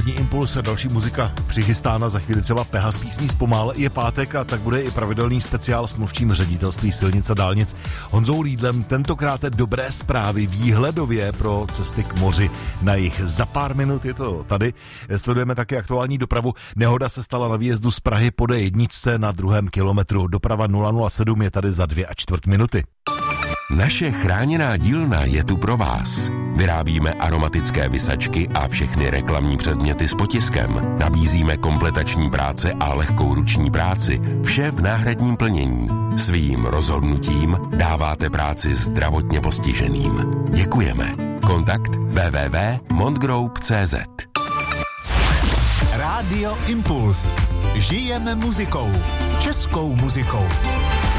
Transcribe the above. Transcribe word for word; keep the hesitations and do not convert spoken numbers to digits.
Polední impuls a další muzika přichystána, za chvíli třeba Peha z písní Zpomal. Je pátek a tak bude i pravidelný speciál s mluvčím ředitelství silnic a dálnic Honzou Lídlem. Tentokrát dobré zprávy výhledově pro cesty k moři na jih. Za pár minut je to tady. Sledujeme také aktuální dopravu. Nehoda se stala na výjezdu z Prahy po D jedna na druhém kilometru. Doprava nula nula sedm je tady za dvě a čtvrt minuty. Naše chráněná dílna je tu pro vás. Vyrábíme aromatické visačky a všechny reklamní předměty s potiskem. Nabízíme kompletační práce a lehkou ruční práci. Vše v náhradním plnění. Svým rozhodnutím dáváte práci zdravotně postiženým. Děkujeme. Kontakt w w w tečka montgroup tečka c z. Rádio Impuls. Žijeme muzikou. Českou muzikou.